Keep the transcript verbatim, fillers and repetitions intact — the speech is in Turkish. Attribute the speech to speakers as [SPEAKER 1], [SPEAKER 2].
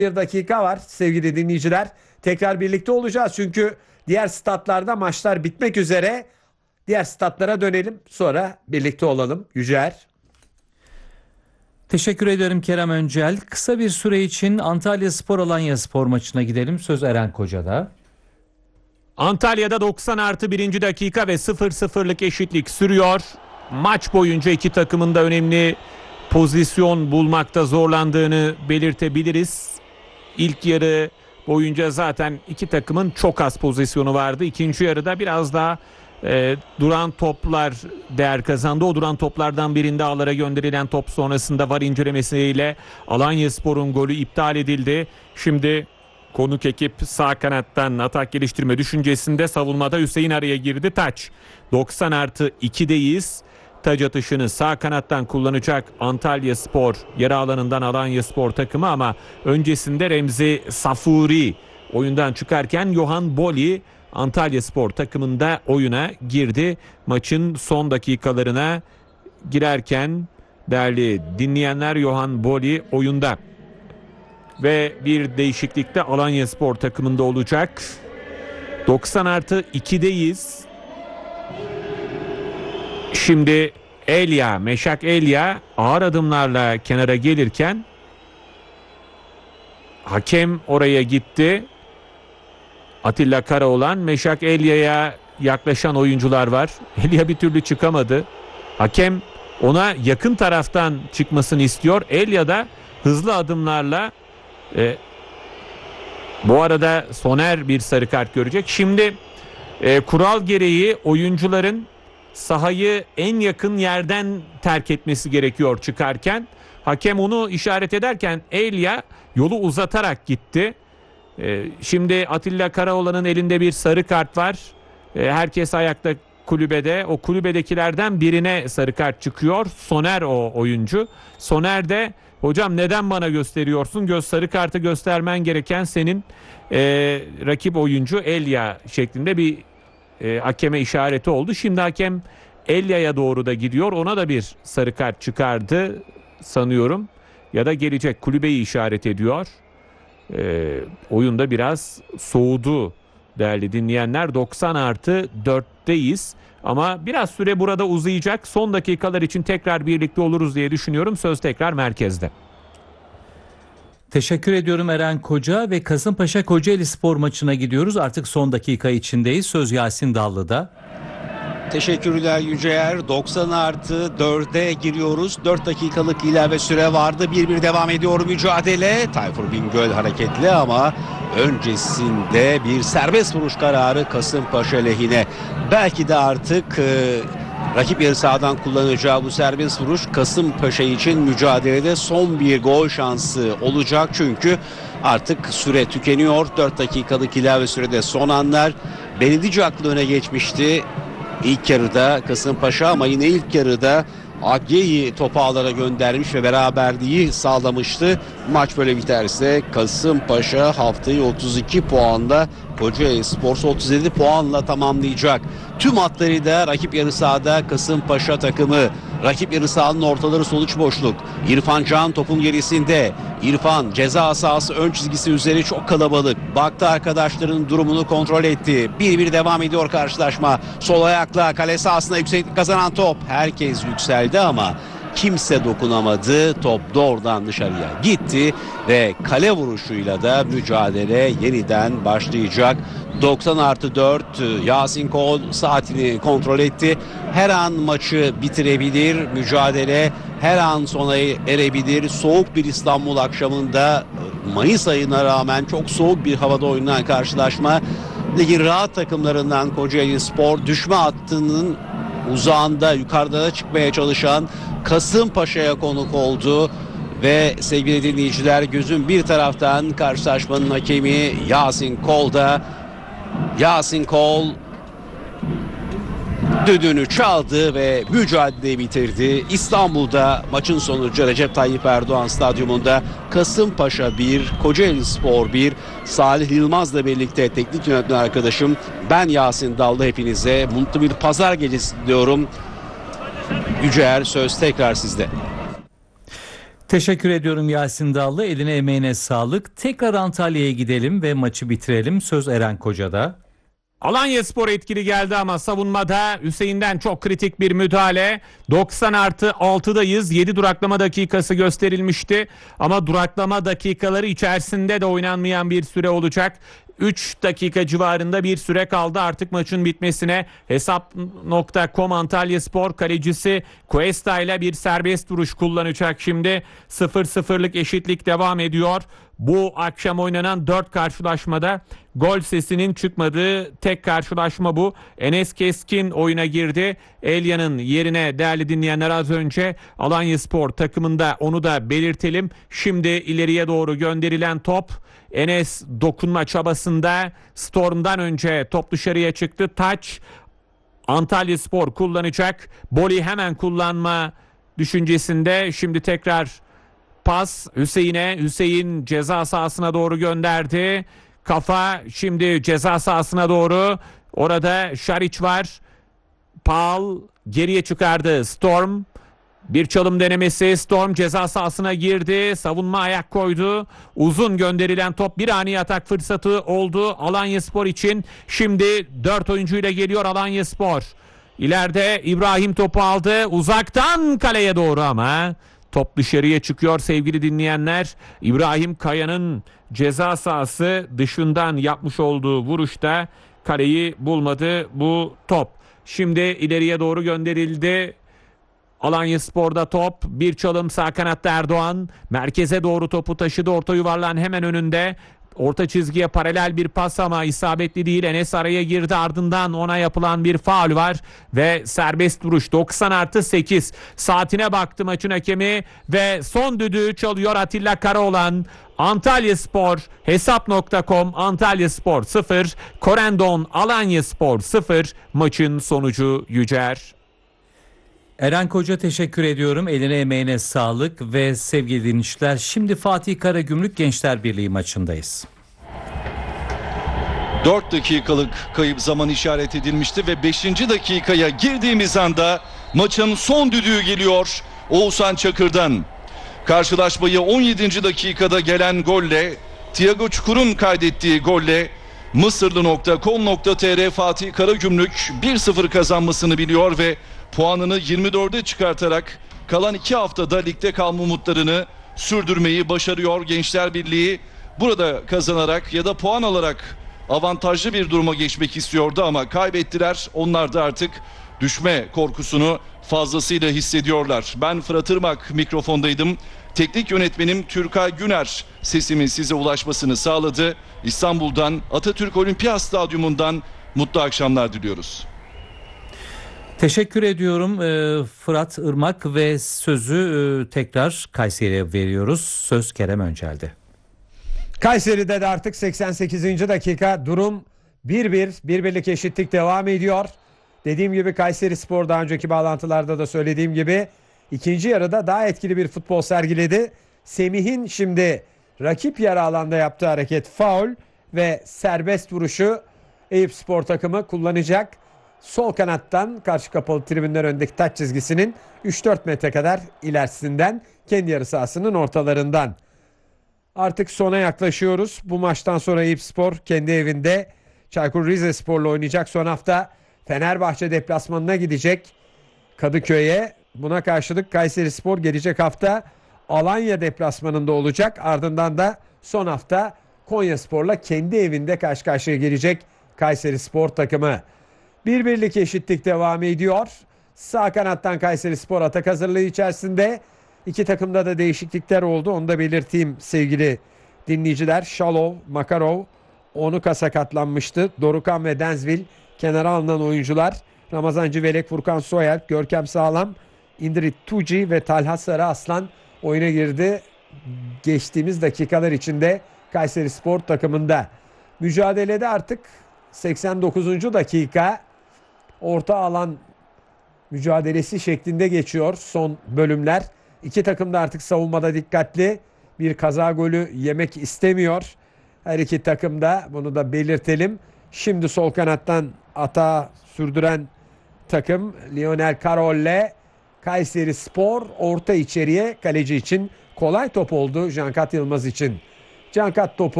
[SPEAKER 1] Bir dakika var sevgili dinleyiciler. Tekrar birlikte olacağız çünkü diğer statlarda maçlar bitmek üzere. Diğer statlara dönelim, sonra birlikte olalım. Yücel.
[SPEAKER 2] Teşekkür ederim Kerem Öncel. Kısa bir süre için Antalyaspor Alanyaspor maçına gidelim. Söz Eren Koca'da.
[SPEAKER 3] Antalya'da doksan artı birinci dakika ve sıfır sıfırlık eşitlik sürüyor. Maç boyunca iki takımın da önemli pozisyon bulmakta zorlandığını belirtebiliriz. İlk yarı boyunca zaten iki takımın çok az pozisyonu vardı. İkinci yarıda biraz daha e, duran toplar değer kazandı. O duran toplardan birinde ağlara gönderilen top sonrasında var incelemesiyle Alanyaspor'un golü iptal edildi. Şimdi konuk ekip sağ kanattan atak geliştirme düşüncesinde, savunmada Hüseyin araya girdi. Taç doksan artı ikideyiz. Taç atışını sağ kanattan kullanacak Antalyaspor yarı alanından Alanyaspor takımı, ama öncesinde Remzi Safuri oyundan çıkarken Johan Boli Antalyaspor takımında oyuna girdi. Maçın son dakikalarına girerken değerli dinleyenler, Johan Boli oyunda. Ve bir değişiklik de Alanyaspor takımında olacak. doksan artı ikideyiz. Şimdi Elia, Meşak Elia ağır adımlarla kenara gelirken hakem oraya gitti. Atilla Karaoğlan, Meşak Elia'ya yaklaşan oyuncular var. Elia bir türlü çıkamadı. Hakem ona yakın taraftan çıkmasını istiyor. Elia da hızlı adımlarla e, bu arada Soner bir sarı kart görecek. Şimdi e, kural gereği oyuncuların sahayı en yakın yerden terk etmesi gerekiyor çıkarken. Hakem onu işaret ederken Elia yolu uzatarak gitti. Ee, şimdi Atilla Karaoğlan'ın elinde bir sarı kart var. Ee, herkes ayakta kulübede. O kulübedekilerden birine sarı kart çıkıyor. Soner o oyuncu. Soner de hocam neden bana gösteriyorsun? Göz sarı kartı göstermen gereken senin e, rakip oyuncu Elia şeklinde bir E, hakeme işareti oldu. Şimdi hakem Elia'ya doğru da gidiyor. Ona da bir sarı kart çıkardı sanıyorum. Ya da gelecek, kulübeyi işaret ediyor. E, oyunda biraz soğudu değerli dinleyenler. doksan artı dörtteyiz. Ama biraz süre burada uzayacak. Son dakikalar için tekrar birlikte oluruz diye düşünüyorum. Söz tekrar merkezde.
[SPEAKER 2] Teşekkür ediyorum Eren Koca ve Kasımpaşa Kocaeli Spor maçına gidiyoruz. Artık son dakika içindeyiz. Söz Yasin Dallı'da.
[SPEAKER 4] Teşekkürler Yüceyer. doksan artı dörde giriyoruz. dört dakikalık ilave süre vardı. bir bir devam ediyor mücadele. Tayfur Bingöl hareketli ama öncesinde bir serbest vuruş kararı Kasımpaşa lehine. Belki de artık e, rakip yarı sahadan kullanacağı bu serbest vuruş Kasımpaşa için mücadelede son bir gol şansı olacak. Çünkü artık süre tükeniyor. dört dakikalık ilave sürede son anlar. Beledici aklı öne geçmişti İlk yarıda Kasımpaşa, ama yine ilk yarıda Agye'yi topu ağlara göndermiş ve beraberliği sağlamıştı. Maç böyle biterse Kasımpaşa haftayı otuz iki puanla, Kocaeli Spor otuz yedi puanla tamamlayacak. Tüm hatlarıyla rakip yarı sahada Kasımpaşa takımı. Rakip yarı sahanın ortaları sonuç boşluk. İrfan Can topun gerisinde. İrfan ceza sahası ön çizgisi üzeri çok kalabalık. Baktı arkadaşların durumunu kontrol etti. bir bir devam ediyor karşılaşma. Sol ayakla kale sahasına yükseklik kazanan top. Herkes yükseldi ama kimse dokunamadı. Top doğrudan dışarıya gitti ve kale vuruşuyla da mücadele yeniden başlayacak. doksan artı dört Yasin Kol saatini kontrol etti. Her an maçı bitirebilir. Mücadele her an sona erebilir. Soğuk bir İstanbul akşamında, Mayıs ayına rağmen çok soğuk bir havada oynanan karşılaşma. Ligin rahat takımlarından Kocaeli Spor düşme hattının uzağında, yukarıda da çıkmaya çalışan Kasımpaşa'ya konuk oldu. Ve sevgili dinleyiciler, gözün bir taraftan karşılaşmanın hakemi Yasin Kol'da. Yasin Kol düdüğünü çaldı ve mücadeleyi bitirdi. İstanbul'da maçın sonucu Recep Tayyip Erdoğan Stadyumunda Kasımpaşa bir, Kocaeli Spor bir. Salih Yılmaz'la birlikte teknik yönetmen arkadaşım ben Yasin Dallı, hepinize mutlu bir pazar gecesi diliyorum. Yüceer, söz tekrar sizde.
[SPEAKER 2] Teşekkür ediyorum Yasin Dallı. Eline emeğine sağlık. Tekrar Antalya'ya gidelim ve maçı bitirelim. Söz Eren Koca'da.
[SPEAKER 3] Alanyaspor etkili geldi ama savunmada Hüseyin'den çok kritik bir müdahale. doksan artı altıdayız. yedi duraklama dakikası gösterilmişti. Ama duraklama dakikaları içerisinde de oynanmayan bir süre olacak. üç dakika civarında bir süre kaldı artık maçın bitmesine. Hesap nokta com Antalyaspor kalecisi Cuesta ile bir serbest vuruş kullanacak şimdi. sıfır sıfırlık eşitlik devam ediyor. Bu akşam oynanan dört karşılaşmada gol sesinin çıkmadığı tek karşılaşma bu. Enes Keskin oyuna girdi. Elya'nın yerine değerli dinleyenler az önce Alanyaspor takımında, onu da belirtelim. Şimdi ileriye doğru gönderilen top. Enes dokunma çabasında Storm'dan önce top dışarıya çıktı. Taç Antalyaspor kullanacak. Boli hemen kullanma düşüncesinde. Şimdi tekrar pas Hüseyin'e. Hüseyin ceza sahasına doğru gönderdi. Kafa şimdi ceza sahasına doğru. Orada Şariç var. Paul geriye çıkardı. Storm. Bir çalım denemesi. Storm ceza sahasına girdi. Savunma ayak koydu. Uzun gönderilen top, bir ani atak fırsatı oldu Alanyaspor için. Şimdi dört oyuncuyla geliyor Alanyaspor. İleride İbrahim topu aldı. Uzaktan kaleye doğru ama top dışarıya çıkıyor sevgili dinleyenler. İbrahim Kaya'nın ceza sahası dışından yapmış olduğu vuruşta kaleyi bulmadı bu top. Şimdi ileriye doğru gönderildi. Alanyaspor'da top, bir çalım sağ kanatta Erdoğan. Merkeze doğru topu taşıdı, orta yuvarlağın hemen önünde. Orta çizgiye paralel bir pas ama isabetli değil. Enes araya girdi, ardından ona yapılan bir faul var ve serbest vuruş. doksan artı sekiz. Saatine baktı maçın hakemi ve son düdüğü çalıyor Atilla Karaoğlan. Antalyaspor hesap nokta com Antalyaspor sıfır, Corendon Alanyaspor sıfır. Maçın sonucu Yücer.
[SPEAKER 2] Eren Koca teşekkür ediyorum. Eline emeğine sağlık ve sevgili dinleyiciler, şimdi Fatih Karagümrük Gençler Birliği maçındayız.
[SPEAKER 5] dört dakikalık kayıp zaman işaret edilmişti ve beşinci dakikaya girdiğimiz anda maçın son düdüğü geliyor Oğuzhan Çakır'dan. Karşılaşmayı on yedinci dakikada gelen golle, Thiago Çukur'un kaydettiği golle Mısırlı nokta com nokta tr Fatih Karagümrük bir sıfır kazanmasını biliyor ve puanını yirmi dörde çıkartarak kalan iki haftada ligde kalma umutlarını sürdürmeyi başarıyor. Gençler Birliği burada kazanarak ya da puan alarak avantajlı bir duruma geçmek istiyordu ama kaybettiler. Onlar da artık düşme korkusunu fazlasıyla hissediyorlar. Ben Fırat Irmak mikrofondaydım. Teknik yönetmenim Türkay Güner sesimin size ulaşmasını sağladı. İstanbul'dan, Atatürk Olimpiyat Stadyumu'ndan mutlu akşamlar diliyoruz.
[SPEAKER 2] Teşekkür ediyorum e, Fırat Irmak ve sözü e, tekrar Kayseri'ye veriyoruz. Söz Kerem Öncel'de.
[SPEAKER 1] Kayseri'de de artık seksen sekizinci dakika durum bir bir. Bir birlik eşitlik devam ediyor. Dediğim gibi Kayserispor, daha önceki bağlantılarda da söylediğim gibi, ikinci yarıda daha etkili bir futbol sergiledi. Semih'in şimdi rakip yarı alanda yaptığı hareket faul ve serbest vuruşu Eyüpspor takımı kullanacak. Sol kanattan karşı kapalı tribünler önündeki taç çizgisinin üç dört metre kadar ilerisinden, kendi yarı sahasının ortalarından. Artık sona yaklaşıyoruz. Bu maçtan sonra Eyüpspor kendi evinde Çaykur Rizespor'la oynayacak. Son hafta Fenerbahçe deplasmanına gidecek Kadıköy'e. Buna karşılık Kayserispor gelecek hafta Alanya deplasmanında olacak. Ardından da son hafta Konyaspor'la kendi evinde karşı karşıya gelecek Kayserispor takımı. Bir birlik eşitlik devam ediyor. Sağ kanattan Kayserispor atak hazırlığı içerisinde. İki takımda da değişiklikler oldu. Onu da belirteyim sevgili dinleyiciler. Şalov, Makarov, Onuka sakatlanmıştı. Dorukan ve Denzville kenara alınan oyuncular. Ramazan Civelek, Furkan Soyalp, Görkem Sağlam, İndrit Tuci ve Talha Sarı Aslan oyuna girdi. Geçtiğimiz dakikalar içinde Kayserispor takımında. Mücadelede artık seksen dokuzuncu dakika orta alan mücadelesi şeklinde geçiyor son bölümler. İki takım da artık savunmada dikkatli. Bir kaza golü yemek istemiyor. Her iki takım da, bunu da belirtelim. Şimdi sol kanattan atağı sürdüren takım Lionel Carroll'le Kayserispor orta içeriye kaleci için kolay top oldu Cankat Yılmaz için. Cankat topu